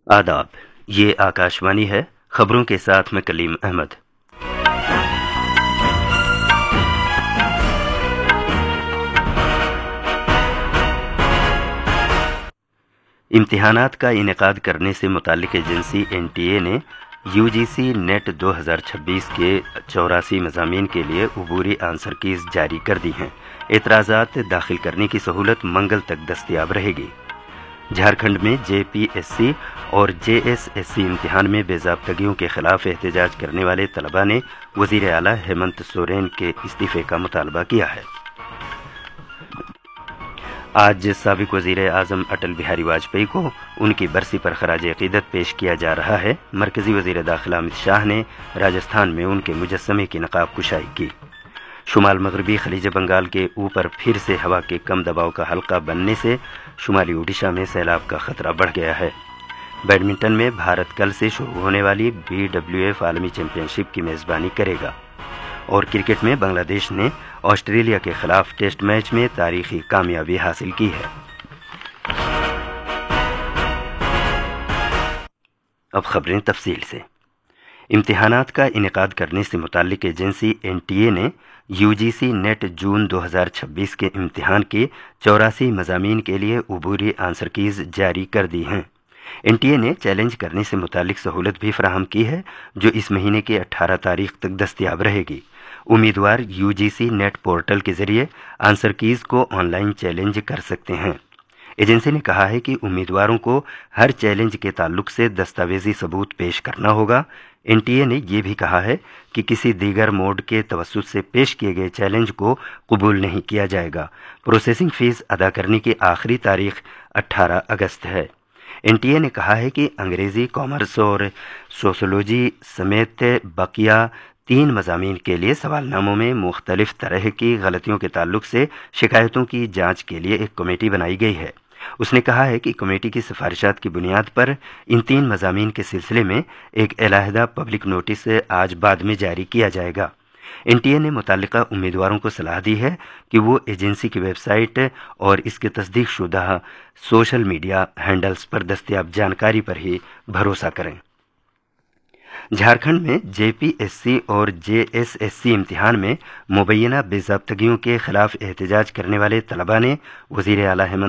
आदाब, ये आकाशवाणी है। खबरों के साथ मैं कलीम अहमद। इम्तिहानात का इनेकाद करने से मुताल्लिक़ एजेंसी NTA ने UGC नेट 2026 के 84 मज़ामीन के लिए अबूरी आंसर कीज़ जारी कर दी हैं। एतराज़ात दाखिल करने की सहूलत मंगल तक दस्तयाब रहेगी। झारखंड में JPSC और JSSC इम्तिहान में बेज़ाब्तगियों के खिलाफ एहतजाज करने वाले तलबा ने वज़ीर आला हेमंत सोरेन के इस्तीफ़े का मुतालबा किया है। आज साबिक़ वज़ीर आज़म अटल बिहारी वाजपेयी को उनकी बरसी पर खराज अक़ीदत पेश किया जा रहा है। मरकज़ी वज़ीर दाखिला अमित शाह ने राजस्थान में उनके मुजस्समे की नक़ाब कुशाई की। शुमाल मगरबी खलीज बंगाल के ऊपर फिर से हवा के कम दबाव का हल्का बनने से शुमाली ओडिशा में सैलाब का खतरा बढ़ गया है। बैडमिंटन में भारत कल से शुरू होने वाली BWF आलमी चैंपियनशिप की मेज़बानी करेगा। और क्रिकेट में बांग्लादेश ने ऑस्ट्रेलिया के खिलाफ टेस्ट मैच में तारीखी कामयाबी हासिल की है। अब खबरें तफसील से। इम्तिहानात का इनेकाद करने से मुताल्लिक़ एजेंसी NTA ने UGC नेट जून 2026 के इम्तिहान के 84 मज़ामीन के लिए अबूरी आंसर कीज़ जारी कर दी हैं। NTA ने चैलेंज करने से मुताल्लिक़ सहूलत भी फराहम की है, जो इस महीने की 18 तारीख तक दस्तयाब रहेगी। उम्मीदवार UGC नेट पोर्टल के ज़रिए आंसर कीज़ को ऑनलाइन चैलेंज कर सकते हैं। एजेंसी ने कहा है कि उम्मीदवारों को हर चैलेंज के ताल्लुक से दस्तावेजी सबूत पेश करना होगा। NTA ने यह भी कहा है कि किसी दीगर मोड के तवस्सुत से पेश किए गए चैलेंज को कबूल नहीं किया जाएगा। प्रोसेसिंग फ़ीस अदा करने की आखिरी तारीख 18 अगस्त है। NTA ने कहा है कि अंग्रेज़ी, कॉमर्स और सोशोलॉजी समेत बकिया 3 मज़ामीन के लिए सवालनामों में मुख्तलिफ तरह की गलतियों के ताल्लुक से शिकायतों की जांच के लिए एक कमेटी बनाई गई है। उसने कहा है कि कमेटी की सिफारिशात की बुनियाद पर इन 3 मज़ामीन के सिलसिले में एक अलहदा पब्लिक नोटिस आज बाद में जारी किया जाएगा। NTA ने मुतल्लिका उम्मीदवारों को सलाह दी है कि वो एजेंसी की वेबसाइट और इसके तस्दीक शुदा सोशल मीडिया हैंडल्स पर दस्तयाब जानकारी पर ही भरोसा करें। झारखंड में JPSC और JSSC इम्तिहान में मुबैना बेज़ाब्तगियों के खिलाफ एहतजाज करने वाले तलबा ने वज़ीर आला हेमंत